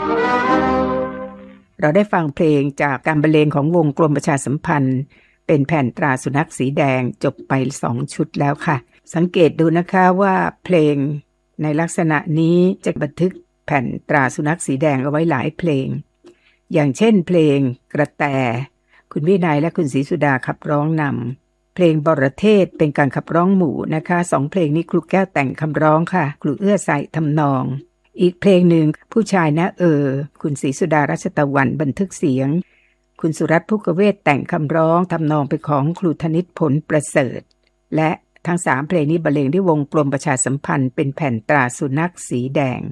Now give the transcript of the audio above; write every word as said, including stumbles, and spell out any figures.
เราได้ฟังเพลงจากการบรรเลงของวงกรมประชาสัมพันธ์เป็นแผ่นตราสุนัขสีแดงจบไปสองชุดแล้วค่ะสังเกตดูนะคะว่าเพลงในลักษณะนี้จะบันทึกแผ่นตราสุนัขสีแดงเอาไว้หลายเพลงอย่างเช่นเพลงกระแตคุณวินัยและคุณศรีสุดาขับร้องนำเพลงบรเทศเป็นการขับร้องหมู่นะคะสองเพลงนี้ครูแก้วแต่งคำร้องค่ะครูเอื้อใส่ทำนองอีกเพลงหนึ่งผู้ชายนะเออคุณศรีสุดารัชตะวันบันทึกเสียงคุณสุรัตน์ภูกเวศแต่งคำร้องทำนองเป็นของครูธนิตผลประเสริฐและทั้งสามเพลงนี้บรรเลงด้วยวงกลมประชาสัมพันธ์เป็นแผ่นตราสุนัขสีแดง